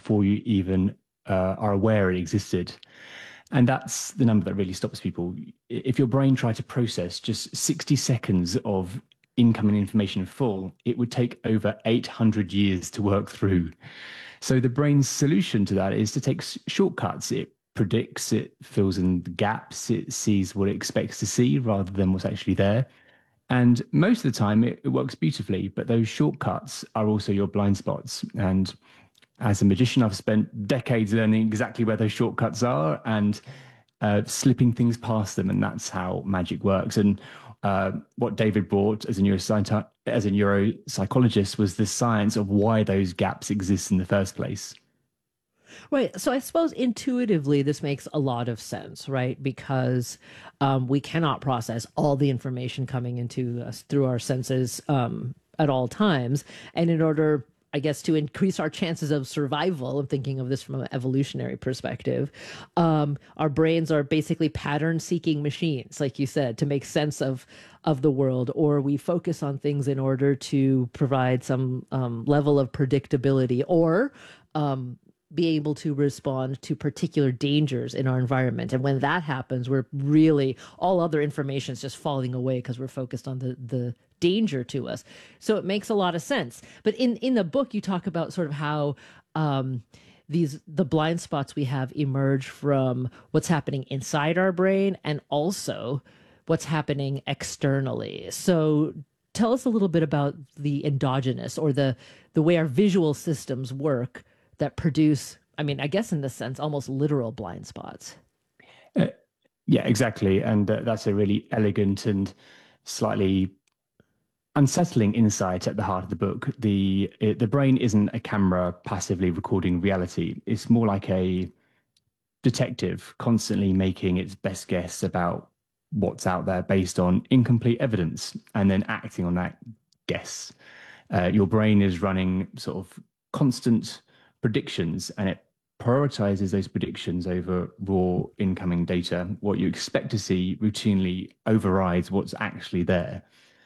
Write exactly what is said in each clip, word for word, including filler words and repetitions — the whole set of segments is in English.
before you even uh, are aware it existed. And that's the number that really stops people. If your brain tried to process just sixty seconds of incoming information full, it would take over eight hundred years to work through. So the brain's solution to that is to take shortcuts. It predicts, it fills in the gaps, it sees what it expects to see rather than what's actually there. And most of the time it, it works beautifully, but those shortcuts are also your blind spots. And as a magician, I've spent decades learning exactly where those shortcuts are and uh, slipping things past them. And that's how magic works. And uh, what David brought as a neuroscientist, as a neuropsychologist, was the science of why those gaps exist in the first place. Right. So I suppose intuitively this makes a lot of sense, right? Because um, we cannot process all the information coming into us through our senses um, at all times. And in order, I guess, to increase our chances of survival, I'm thinking of this from an evolutionary perspective, um, our brains are basically pattern-seeking machines, like you said, to make sense of of the world, or we focus on things in order to provide some um, level of predictability, or um, be able to respond to particular dangers in our environment. And when that happens, we're really, all other information is just falling away because we're focused on the the danger to us. So it makes a lot of sense. But in, in the book, you talk about sort of how um, these the blind spots we have emerge from what's happening inside our brain and also what's happening externally. So tell us a little bit about the endogenous, or the the way our visual systems work that produce, I mean, I guess in this sense, almost literal blind spots. Uh, yeah, exactly. And uh, that's a really elegant and slightly unsettling insight at the heart of the book. The it, the brain isn't a camera passively recording reality. It's more like a detective constantly making its best guess about what's out there based on incomplete evidence and then acting on that guess. Uh, your brain is running sort of constant predictions, and it prioritizes those predictions over raw incoming data. What you expect to see routinely overrides what's actually there.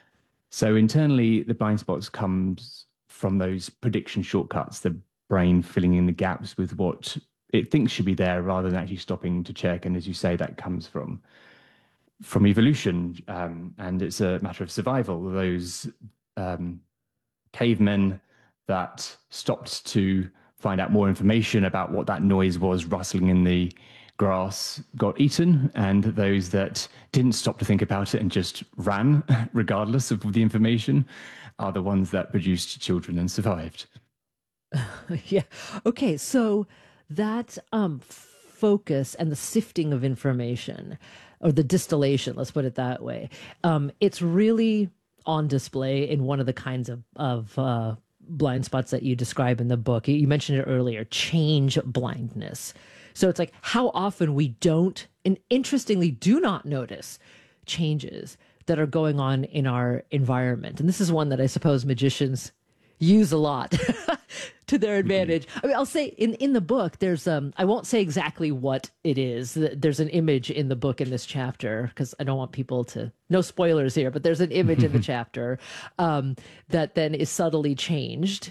So internally, the blind spots comes from those prediction shortcuts, the brain filling in the gaps with what it thinks should be there rather than actually stopping to check. And as you say, that comes from from evolution, um, and it's a matter of survival. Those um, cavemen that stopped to find out more information about what that noise was rustling in the grass got eaten, and those that didn't stop to think about it and just ran regardless of the information are the ones that produced children and survived. Yeah. Okay. So that um, focus and the sifting of information, or the distillation, let's put it that way, um, it's really on display in one of the kinds of, of uh, blind spots that you describe in the book. You mentioned it earlier, change blindness. So it's like how often we don't, and interestingly do not notice changes that are going on in our environment. And this is one that I suppose magicians use a lot to their advantage. I mean, I'll say in, in the book, there's, um, I won't say exactly what it is. There's an image in the book in this chapter, because I don't want people to, no spoilers here, but there's an image in the chapter um, that then is subtly changed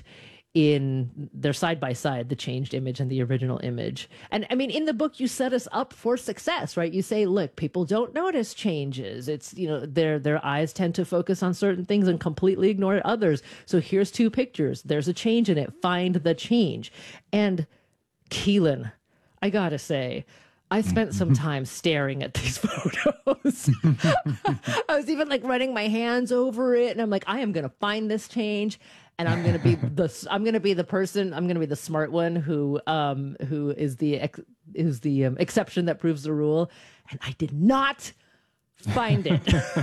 in their side by side, the changed image and the original image. And I mean, in the book, you set us up for success, right? You say, look, people don't notice changes. It's, you know, their, their eyes tend to focus on certain things and completely ignore others. So here's two pictures. There's a change in it. Find the change. And Keelan, I gotta say, I spent some time staring at these photos. I was even like running my hands over it, and I'm like, I am going to find this change, and I'm going to be the I'm going to be the person, I'm going to be the smart one who um who is the ex, is the um, exception that proves the rule, and I did not find it.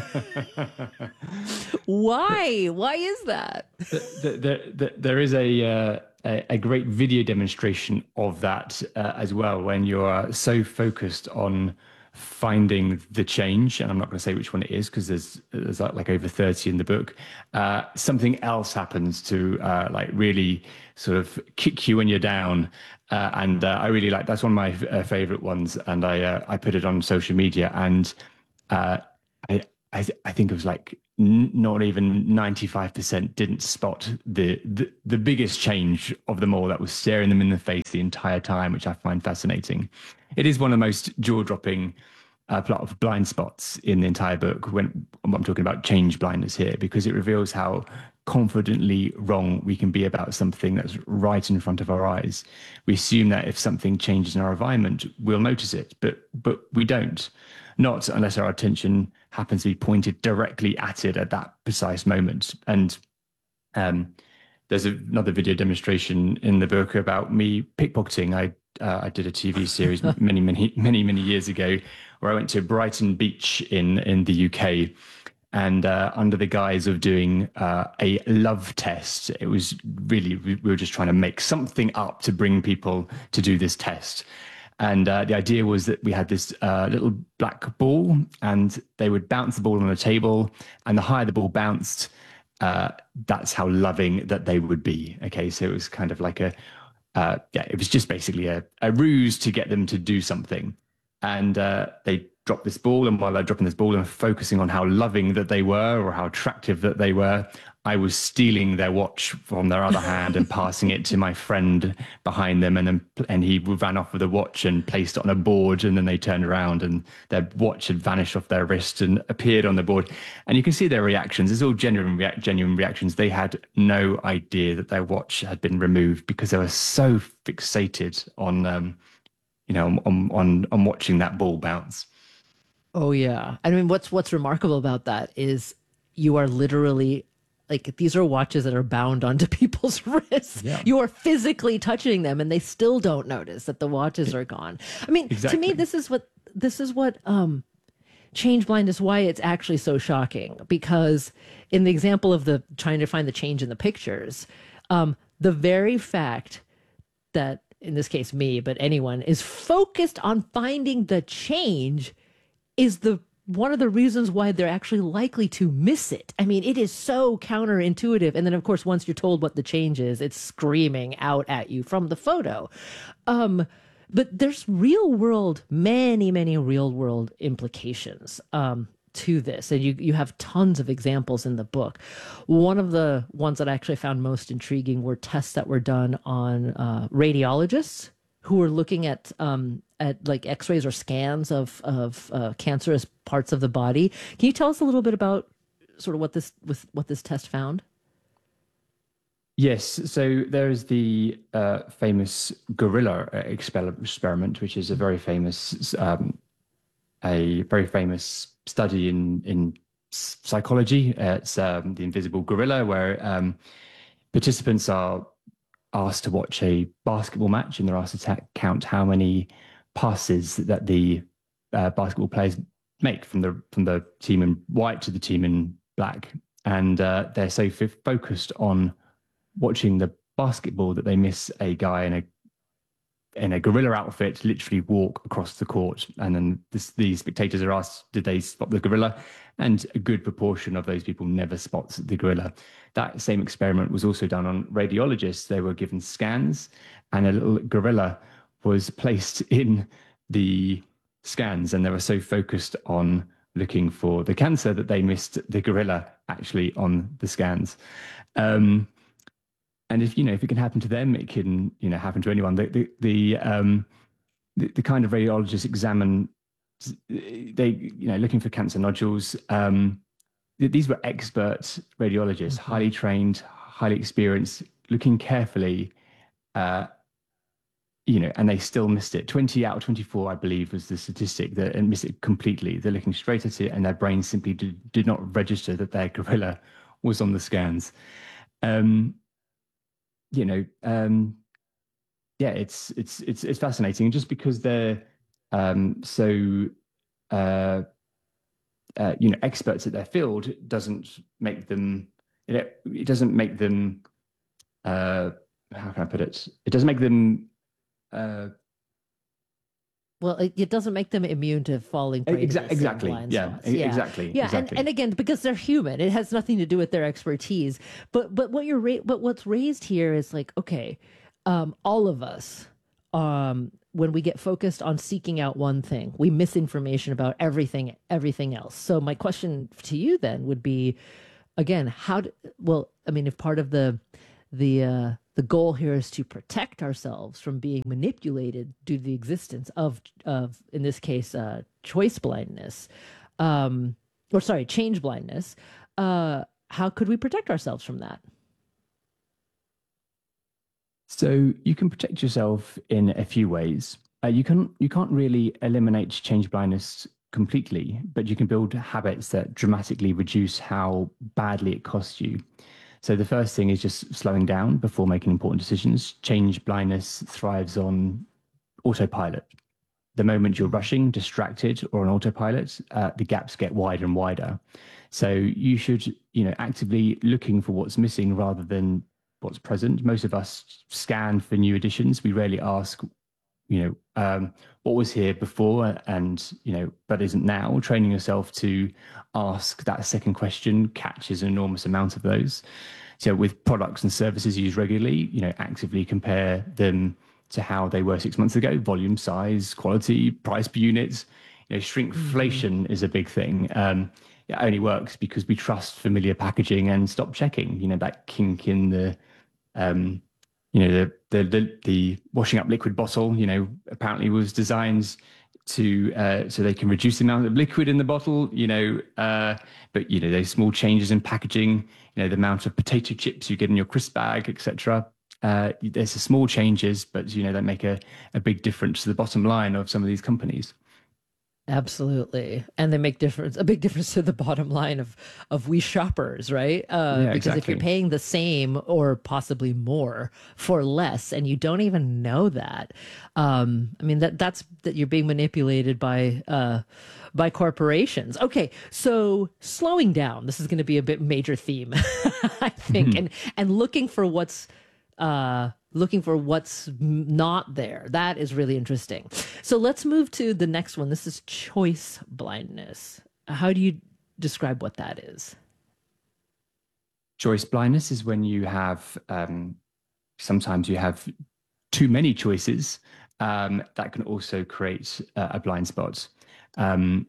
Why? Why is that? The, the, the, there is a, uh, a a great video demonstration of that uh, as well, when you're so focused on finding the change, and I'm not going to say which one it is because there's there's like over thirty in the book. Uh, something else happens to uh, like really sort of kick you when you're down, uh, and uh, I really like that's one of my uh, favorite ones, and I uh, I put it on social media, and uh, I I, th- I think it was like n- not even ninety-five percent didn't spot the, the the biggest change of them all that was staring them in the face the entire time, which I find fascinating. It is one of the most jaw-dropping uh, plot of blind spots in the entire book when I'm talking about change blindness here, because it reveals how confidently wrong we can be about something that's right in front of our eyes. We assume that if something changes in our environment, we'll notice it, but but we don't. Not unless our attention happens to be pointed directly at it at that precise moment. And um, there's another video demonstration in the book about me pickpocketing. I uh, I did a T V series many many many many years ago where I went to Brighton Beach in in the U K. And uh, under the guise of doing uh, a love test, it was really, we were just trying to make something up to bring people to do this test. And uh, the idea was that we had this uh, little black ball, and they would bounce the ball on a table, and the higher the ball bounced, uh, that's how loving that they would be. Okay, so it was kind of like a, uh, yeah, it was just basically a, a ruse to get them to do something. And uh, they dropped this ball, and while they're dropping this ball and focusing on how loving that they were or how attractive that they were, I was stealing their watch from their other hand and passing it to my friend behind them, and then and he ran off with the watch and placed it on a board, and then they turned around and their watch had vanished off their wrist and appeared on the board. And you can see their reactions. It's all genuine, rea- genuine reactions. They had no idea that their watch had been removed because they were so fixated on, um, you know, on on on watching that ball bounce. Oh yeah. I mean, what's what's remarkable about that is you are literally like these are watches that are bound onto people's wrists. Yeah. You are physically touching them and they still don't notice that the watches are gone. I mean, Exactly. to me this is what this is what um change blindness, why it's actually so shocking, because in the example of the trying to find the change in the pictures, um the very fact that in this case me, but anyone is focused on finding the change is the one of the reasons why they're actually likely to miss it. I mean, it is so counterintuitive. And then, of course, once you're told what the change is, it's screaming out at you from the photo. Um, but there's real world, many, many real world implications um, to this. And you, you have tons of examples in the book. One of the ones that I actually found most intriguing were tests that were done on uh, radiologists who were looking at um, at like X-rays or scans of of uh, cancerous parts of the body. Can you tell us a little bit about sort of what this with what this test found? Yes, so there is the uh, famous gorilla exper- experiment, which is a very famous um, a very famous study in in psychology. Uh, it's um, the invisible gorilla, where um, participants are asked to watch a basketball match, and they're asked to ta- count how many passes that the uh, basketball players make from the from the team in white to the team in black, and uh, they're so f- focused on watching the basketball that they miss a guy in a in a gorilla outfit literally walk across the court. And then this, the spectators are asked, did they spot the gorilla? And a good proportion of those people never spots the gorilla. That same experiment was also done on radiologists. They were given scans, and a little gorilla was placed in the scans, and they were so focused on looking for the cancer that they missed the gorilla actually on the scans. Um, and if you know if it can happen to them, it can you know happen to anyone. The the the um, the, the kind of radiologists examine they you know looking for cancer nodules. Um, these were expert radiologists, mm-hmm. highly trained, highly experienced, looking carefully. Uh, you know, and they still missed it. twenty out of twenty-four, I believe, was the statistic that and missed it completely. They're looking straight at it, and their brain simply did, did not register that their gorilla was on the scans. Um, you know, um, yeah, it's it's it's it's fascinating, just because they're um, so uh, uh, you know experts at their field doesn't make them it, it doesn't make them uh, how can I put it? It doesn't make them. Uh, well, it, it doesn't make them immune to falling prey exa- to the exactly. blind Yeah, spots. Yeah, exactly. Yeah, exactly. And, and again, because they're human, it has nothing to do with their expertise. But but what you're ra- but what's raised here is like, okay, um, all of us um, when we get focused on seeking out one thing, we miss information about everything, everything else. So my question to you then would be, again, how do, well, I mean, if part of the the uh, the goal here is to protect ourselves from being manipulated due to the existence of of in this case uh, choice blindness, um, or sorry, change blindness. Uh, how could we protect ourselves from that? So you can protect yourself in a few ways. Uh, you can you can't really eliminate change blindness completely, but you can build habits that dramatically reduce how badly it costs you. So the first thing is just slowing down before making important decisions. Change blindness thrives on autopilot. The moment you're rushing, distracted, or on autopilot, uh, the gaps get wider and wider. So you should, you know, actively looking for what's missing rather than what's present. Most of us scan for new additions. We rarely ask, you know, um, what was here before and, you know, but isn't now. Training yourself to ask that second question catches an enormous amount of those. So with products and services used regularly, you know, actively compare them to how they were six months ago: volume, size, quality, price per unit. You know, shrinkflation mm-hmm. is a big thing. Um, it only works because we trust familiar packaging and stop checking. You know, that kink in the, um, you know, the, the the the washing up liquid bottle. You know, apparently was designed to uh, so they can reduce the amount of liquid in the bottle. You know, uh, but you know, those small changes in packaging. You know, the amount of potato chips you get in your crisp bag, et cetera. Uh, there's a small changes, but you know, that make a, a big difference to the bottom line of some of these companies. Absolutely. And they make difference, a big difference to the bottom line of, of we shoppers, right? Uh, yeah, because exactly. if you're paying the same or possibly more for less, and you don't even know that, um, I mean, that that's that you're being manipulated by, uh, by corporations. Okay. So slowing down, this is going to be a bit major theme, I think, mm-hmm. and, and looking for what's, uh, looking for what's not there. That is really interesting. So let's move to the next one. This is choice blindness. How do you describe what that is? Choice blindness is when you have, um, sometimes you have too many choices um, that can also create uh, a blind spot. Um,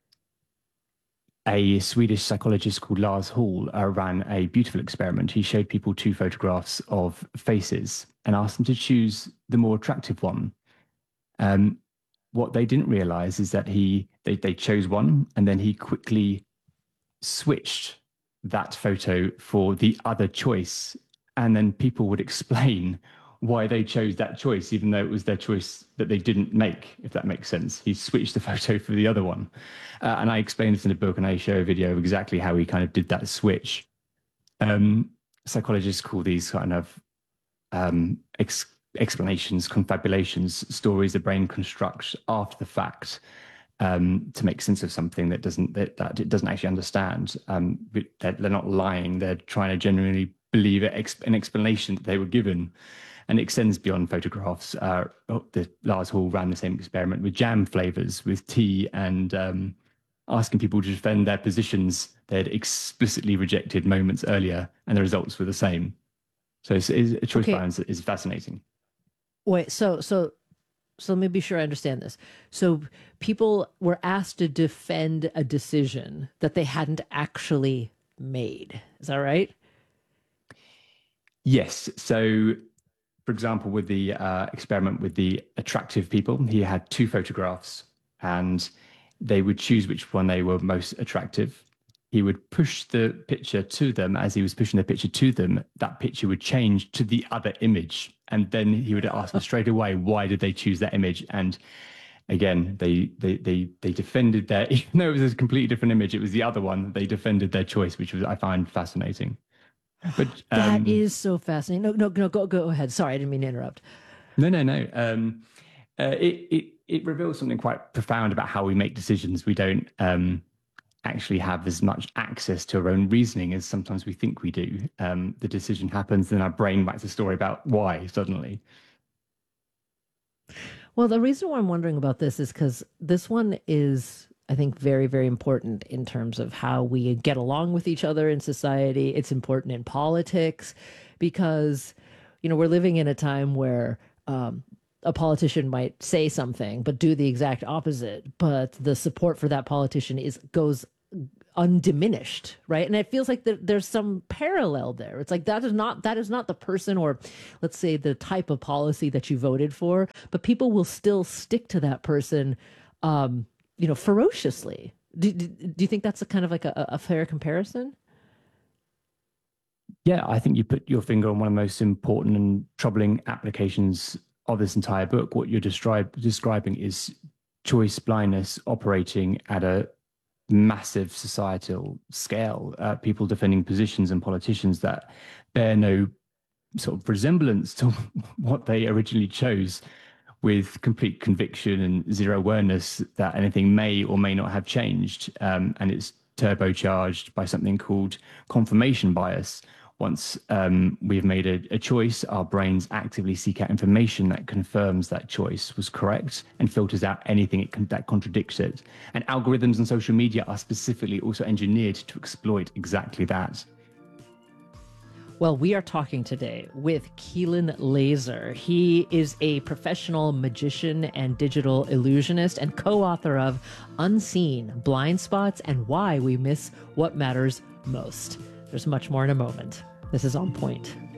a Swedish psychologist called Lars Hall uh, ran a beautiful experiment. He showed people two photographs of faces and asked them to choose the more attractive one. Um, what they didn't realize is that he they, they chose one and then he quickly switched that photo for the other choice. And then people would explain why they chose that choice, even though it was their choice that they didn't make, if that makes sense. He switched the photo for the other one. Uh, and I explain this in the book, and I show a video of exactly how he kind of did that switch. Um, psychologists call these kind of um, ex- explanations, confabulations, stories the brain constructs after the fact um, to make sense of something that doesn't that, that it doesn't actually understand. Um, they're, they're not lying; they're trying to genuinely believe it, ex- an explanation that they were given. And it extends beyond photographs. Uh, the Lars Hall ran the same experiment with jam flavors, with tea, and um, asking people to defend their positions they'd explicitly rejected moments earlier, and the results were the same. So it's, it's, choice okay. balance is fascinating. Wait, so so so let me be sure I understand this. So people were asked to defend a decision that they hadn't actually made. Is that right? Yes. So, for example, with the uh, experiment with the attractive people, he had two photographs and they would choose which one they were most attractive. He would push the picture to them. As he was pushing the picture to them, that picture would change to the other image. And then he would ask them straight away, why did they choose that image? And again, they they they they defended their, even though it was a completely different image, it was the other one, they defended their choice, which was, I find fascinating. But um, that is so fascinating. No, no, no, go go ahead. Sorry, I didn't mean to interrupt. No, no, no. Um, uh, it it it reveals something quite profound about how we make decisions. We don't um, actually have as much access to our own reasoning as sometimes we think we do. Um, the decision happens, then our brain writes a story about why suddenly. Well, the reason why I'm wondering about this is because this one is, I think, very, very important in terms of how we get along with each other in society. It's important in politics because, you know, we're living in a time where um, a politician might say something but do the exact opposite, but the support for that politician is goes undiminished, right? And it feels like there, there's some parallel there. It's like that is not that is not the person, or let's say the type of policy that you voted for, but people will still stick to that person, um, you know, ferociously. Do, do, do you think that's a kind of like a, a fair comparison? Yeah, I think you put your finger on one of the most important and troubling applications of this entire book. What you're describe, describing is choice blindness operating at a massive societal scale. Uh, people defending positions and politicians that bear no sort of resemblance to what they originally chose, with complete conviction and zero awareness that anything may or may not have changed. Um, and it's turbocharged by something called confirmation bias. Once um, we've made a, a choice, our brains actively seek out information that confirms that choice was correct and filters out anything it can, that contradicts it. And algorithms and social media are specifically also engineered to exploit exactly that. Well, we are talking today with Keelan Laser. He is a professional magician and digital illusionist and co-author of Unseen, Blind Spots, and Why We Miss What Matters Most. There's much more in a moment. This is On Point.